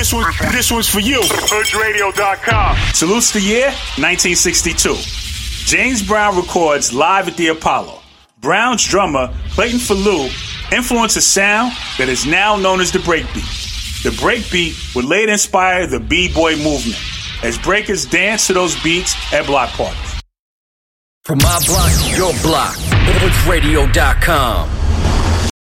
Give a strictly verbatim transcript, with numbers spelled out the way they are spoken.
this one, this one's for you. Hood Radio dot com. Salutes the year, nineteen sixty-two. James Brown records live at the Apollo. Brown's drummer, Clayton Falou, influenced a sound that is now known as the breakbeat. The breakbeat would later inspire the B-boy movement, as breakers dance to those beats at block parties. From my block to your block, Hood Radio dot com.